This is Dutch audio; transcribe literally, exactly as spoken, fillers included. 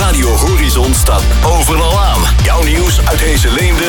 Radio Horizon staat overal aan. Jouw nieuws uit Heeseleen,